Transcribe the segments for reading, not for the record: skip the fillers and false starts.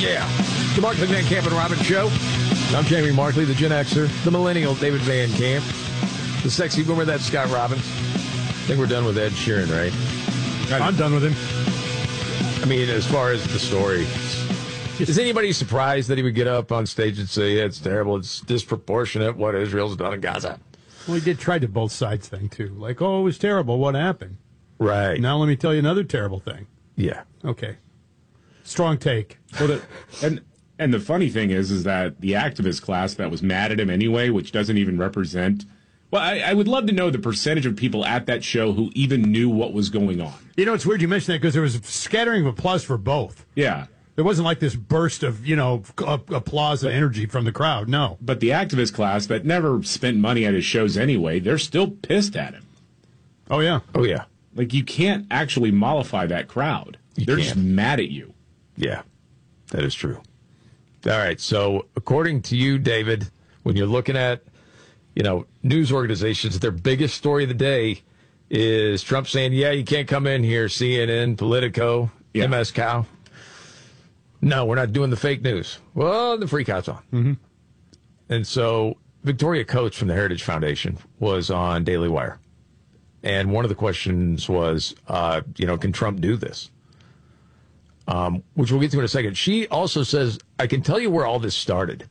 Yeah. The Mark Van Camp and Robbins Show. I'm Jamie Markley, the Gen Xer, the millennial David Van Camp, the sexy boomer, that's Scott Robbins. I think we're done with Ed Sheeran, right? I'm done with him. I mean, as far as the story, is anybody surprised that he would get up on stage and say, yeah, it's terrible, it's disproportionate what Israel's done in Gaza? Well, he did try to both sides thing, too. Like, oh, it was terrible. What happened? Right. Now let me tell you another terrible thing. Yeah. Okay. Strong take. Well, and the funny thing is that the activist class that was mad at him anyway, which doesn't even represent. Well, I would love to know the percentage of people at that show who even knew what was going on. You know, it's weird you mentioned that because there was a scattering of applause for both. Yeah. There wasn't like this burst of, applause and energy from the crowd. No. But the activist class that never spent money at his shows anyway, they're still pissed at him. Oh, yeah. Oh, yeah. Like, you can't actually mollify that crowd. They're just mad at you. Yeah, that is true. All right, so according to you, David, when you're looking at, news organizations, their biggest story of the day is Trump saying, yeah, you can't come in here, CNN, Politico, MSCOW. No, we're not doing the fake news. Well, the freakout's on. Mm-hmm. And so Victoria Coates from the Heritage Foundation was on Daily Wire. And one of the questions was, can Trump do this? Which we'll get to in a second. She also says, I can tell you where all this started.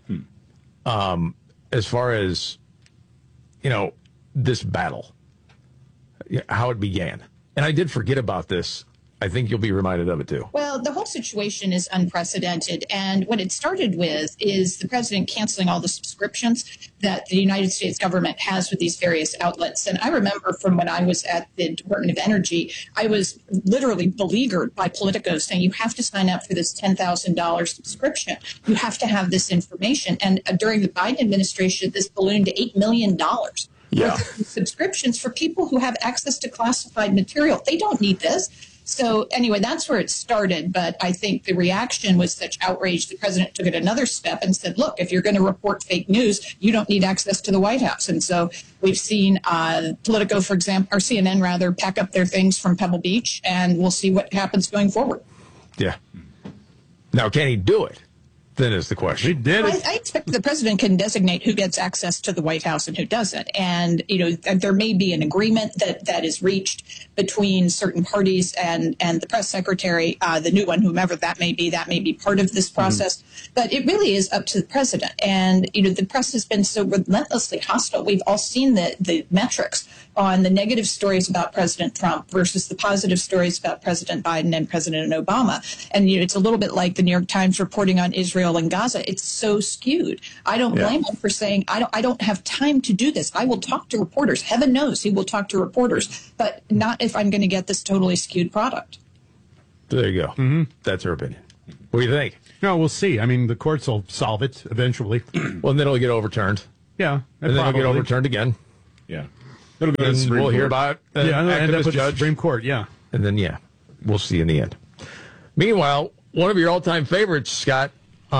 As far as, this battle, how it began. And I did forget about this. I think you'll be reminded of it, too. Well, the whole situation is unprecedented. And what it started with is the president canceling all the subscriptions that the United States government has with these various outlets. And I remember from when I was at the Department of Energy, I was literally beleaguered by Politico saying, you have to sign up for this $10,000 subscription. You have to have this information. And during the Biden administration, this ballooned to $8 million. Yeah. Subscriptions for people who have access to classified material. They don't need this. So anyway, that's where it started. But I think the reaction was such outrage, the president took it another step and said, look, if you're going to report fake news, you don't need access to the White House. And so we've seen Politico, for example, or CNN rather, pack up their things from Pebble Beach, and we'll see what happens going forward. Yeah. Now, can he do it? Then is the question. He did it. I expect the president can designate who gets access to the White House and who doesn't. And, there may be an agreement that is reached between certain parties and the press secretary, the new one, whomever that may be part of this process. Mm-hmm. But it really is up to the president. And, the press has been so relentlessly hostile. We've all seen the metrics on the negative stories about President Trump versus the positive stories about President Biden and President Obama. And, it's a little bit like the New York Times reporting on Israel and Gaza. It's so skewed. I don't blame him for saying, I don't have time to do this. I will talk to reporters. Heaven knows he will talk to reporters, but not if I'm going to get this totally skewed product. There you go. Mm-hmm. That's her opinion. What do you think? No, we'll see. I mean, the courts will solve it eventually. Well, and then it'll get overturned. Yeah. And then it'll get overturned again. Yeah. It'll go to the Supreme we'll Court. hear about it'll end up with judge. the Supreme Court, yeah. And then, we'll see in the end. Meanwhile, one of your all-time favorites, Scott,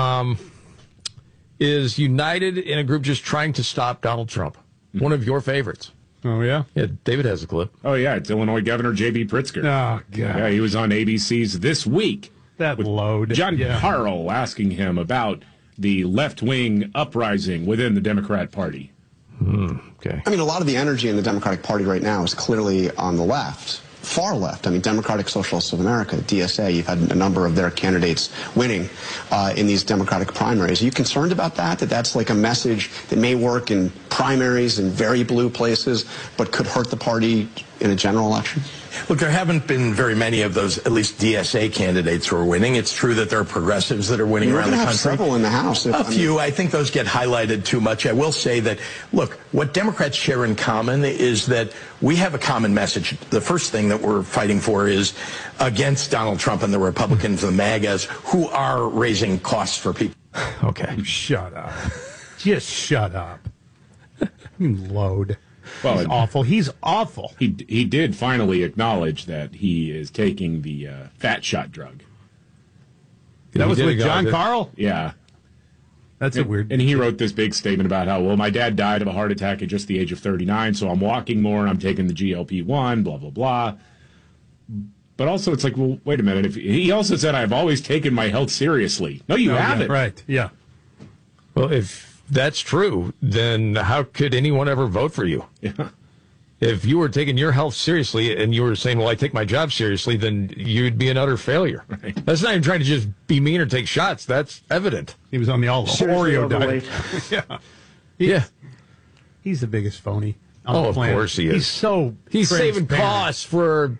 is united in a group just trying to stop Donald Trump. Mm-hmm. One of your favorites. Oh, yeah? Yeah, David has a clip. Oh, yeah, it's Illinois Governor J.B. Pritzker. Oh, God. Yeah, he was on ABC's This Week. That load. John Carl asking him the left-wing uprising within the Democrat Party. Okay. I mean, a lot of the energy in the Democratic Party right now is clearly on the left. Far left. I mean, Democratic Socialists of America, DSA, you've had a number of their candidates winning in these Democratic primaries. Are you concerned about that? That's like a message that may work in primaries in very blue places, but could hurt the party in a general election? Look, there haven't been very many of those, at least DSA candidates who are winning. It's true that there are progressives that are winning around the country. Several in the House. A few. I think those get highlighted too much. I will say that, look, what Democrats share in common is that we have a common message. The first thing that we're fighting for is against Donald Trump and the Republicans, the MAGAs, who are raising costs for people. Okay. Shut up. Just shut up. You load. Well, he's awful. He's awful. He did finally acknowledge that he is taking the fat shot drug. That was with John Carl? Yeah. That's a weird... And he wrote this big statement about how, well, my dad died of a heart attack at just the age of 39, so I'm walking more and I'm taking the GLP-1, blah, blah, blah. But also, it's like, well, wait a minute. If he also said, I've always taken my health seriously. No, you haven't. Yeah, right, yeah. Well, if that's true, then how could anyone ever vote for you? Yeah. If you were taking your health seriously and you were saying, well, I take my job seriously, then you'd be an utter failure. Right. That's not even trying to just be mean or take shots. That's evident. He was on the Oreo diet. Yeah. Yeah. He's the biggest phony on Oh, the of planet. course he is. He's so He's saving transparent. costs for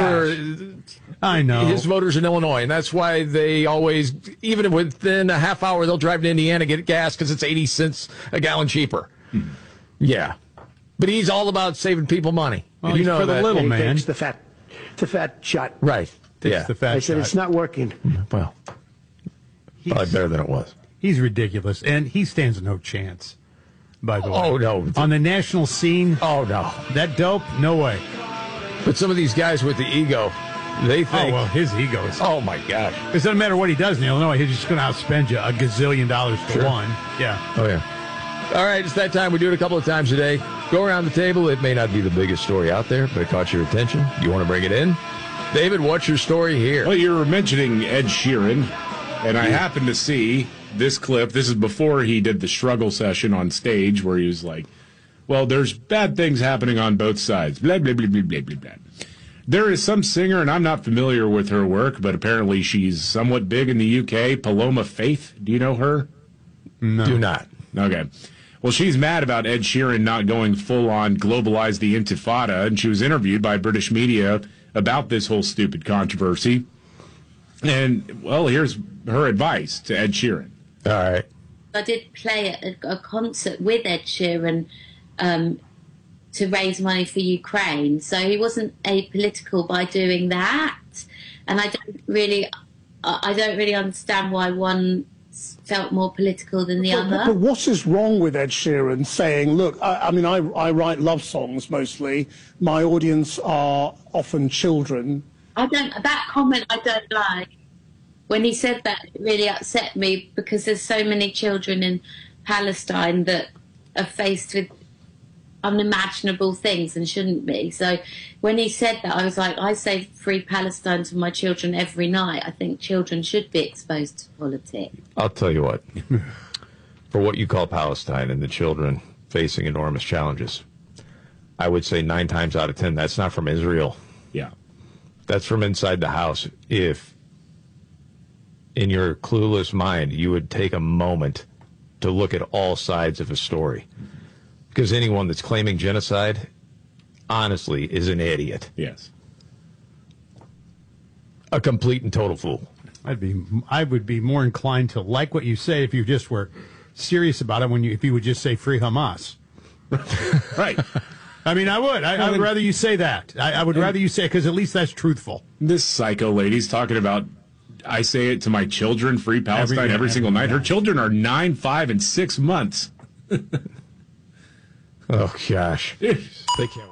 I know. his voters in Illinois, and that's why they always, even within a half hour, they'll drive to Indiana, get gas because it's 80 cents a gallon cheaper. Yeah. But he's all about saving people money. Well, you know for the that. little And he man. takes the fat shot. Right. Yeah. The fat I said, shot. it's not working. Well, probably better than it was. He's ridiculous, and he stands no chance, by the way. Oh, no. On the national scene, Oh, no. that dope, no way. But some of these guys with the ego, they Oh, think, well, his ego is... oh my gosh. It doesn't matter what he does in Illinois, he's just going to outspend you $1 gazillion for one. Yeah. Oh, yeah. All right, it's that time. We do it a couple of times a day. Go around the table. It may not be the biggest story out there, but it caught your attention. You want to bring it in? David, what's your story here? Well, you were mentioning Ed Sheeran, and I happened to see this clip. This is before he did the struggle session on stage where he was like, well, there's bad things happening on both sides. Blah, blah, blah, blah, blah, blah, blah. There is some singer, and I'm not familiar with her work, but apparently she's somewhat big in the UK, Paloma Faith. Do you know her? No. Do not. Okay. Well, she's mad about Ed Sheeran not going full-on globalize the Intifada, and she was interviewed by British media about this whole stupid controversy. And, well, here's her advice to Ed Sheeran. All right. I did play at a concert with Ed Sheeran to raise money for Ukraine, so he wasn't apolitical by doing that. And I don't really understand why one felt more political than the other. But what is wrong with Ed Sheeran saying, look, I mean, I write love songs mostly. My audience are often children. That comment I don't like. When he said that, it really upset me because there's so many children in Palestine that are faced with unimaginable things and shouldn't be. So when he said that, I was like, I say free Palestine to my children every night. I think children should be exposed to politics. I'll tell you what. For what you call Palestine and the children facing enormous challenges, I would say 9 times out of 10, that's not from Israel. Yeah. That's from inside the house. If, in your clueless mind, you would take a moment to look at all sides of a story. Because anyone that's claiming genocide, honestly, is an idiot. Yes. A complete and total fool. I would be more inclined to like what you say if you just were serious about it. If you would just say free Hamas. Right. I mean, I would. I would rather you say that. I would rather you say it because at least that's truthful. This psycho lady's talking about, I say it to my children, free Palestine every single night. Her children are 9, 5, and 6 months. Oh, gosh. They can't.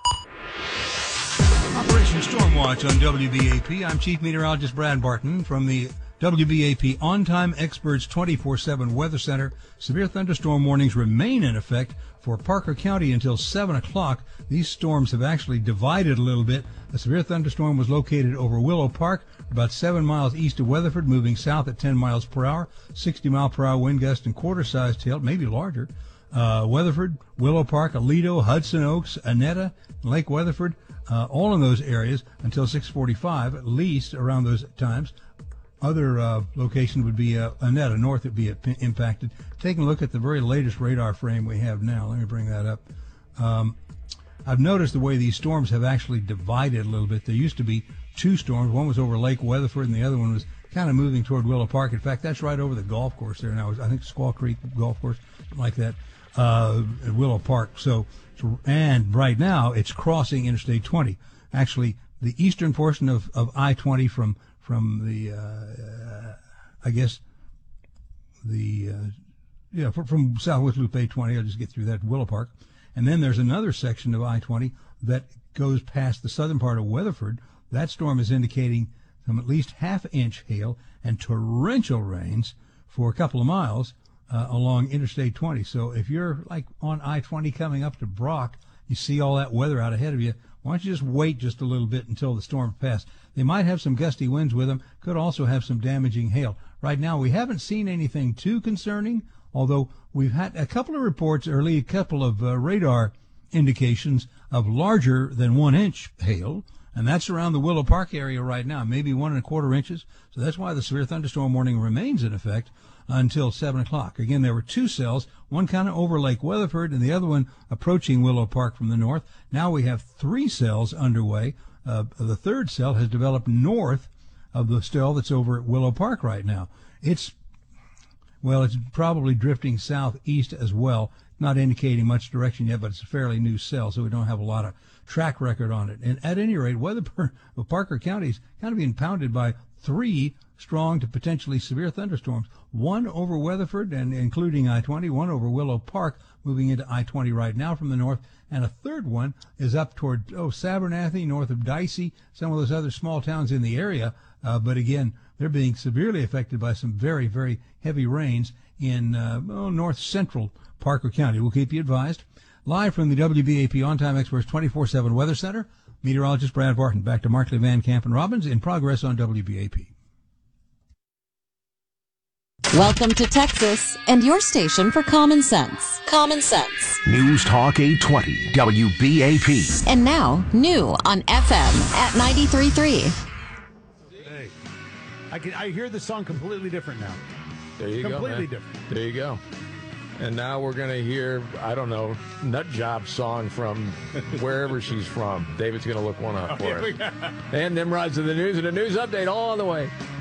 Operation Stormwatch on WBAP. I'm Chief Meteorologist Brad Barton from the WBAP On-Time Experts 24/7 Weather Center. Severe thunderstorm warnings remain in effect for Parker County until 7 o'clock. These storms have actually divided a little bit. A severe thunderstorm was located over Willow Park, about 7 miles east of Weatherford, moving south at 10 miles per hour, 60-mile-per-hour wind gust and quarter-sized hail, maybe larger. Weatherford, Willow Park, Aledo, Hudson Oaks, Annetta, Lake Weatherford, all in those areas until 6:45, at least around those times. Other location would be Annetta, north would be impacted. Taking a look at the very latest radar frame we have now, let me bring that up. I've noticed the way these storms have actually divided a little bit. There used to be 2 storms. One was over Lake Weatherford, and the other one was kind of moving toward Willow Park. In fact, that's right over the golf course there now. I think Squaw Creek Golf Course, something like that, at Willow Park. And right now it's crossing Interstate 20. Actually, the eastern portion of I-20 from the from Southwest Loop A-20. I'll just get through that, Willow Park. And then there's another section of I-20 that goes past the southern part of Weatherford. That storm is indicating some at least half-inch hail and torrential rains for a couple of miles along Interstate 20. So if you're like on I-20 coming up to Brock, you see all that weather out ahead of you, why don't you just wait just a little bit until the storm passes? They might have some gusty winds with them, could also have some damaging hail. Right now, we haven't seen anything too concerning, although we've had a couple of reports, or at least a couple of radar indications of larger than 1 inch hail, and that's around the Willow Park area right now, maybe 1 1/4 inches. So that's why the severe thunderstorm warning remains in effect until 7 o'clock. Again, there were 2 cells, one kind of over Lake Weatherford and the other one approaching Willow Park from the north. Now we have 3 cells underway. The third cell has developed north of the cell that's over at Willow Park right now. It's probably drifting southeast as well, not indicating much direction yet, but it's a fairly new cell, so we don't have a lot of track record on it. And at any rate, Parker County is kind of being pounded by 3 strong to potentially severe thunderstorms. 1 over Weatherford and including I-20, 1 over Willow Park moving into I-20 right now from the north, and a third one is up toward Sabernathy, north of Dicey, some of those other small towns in the area. But again, they're being severely affected by some very, very heavy rains in north central Parker County. We'll keep you advised. Live from the WBAP On-Time Experts 24/7 Weather Center, meteorologist Brad Barton. Back to Markley, Van Camp, and Robbins in progress on WBAP. Welcome to Texas and your station for common sense. Common Sense. News Talk 820 WBAP. And now, new on FM at 93.3. Hey, I hear the song completely different now. There you go. Completely different. There you go. And now we're going to hear, I don't know, Nut Job song from wherever she's from. David's going to look one up for us. And Nimrod's in the news and a news update all on the way.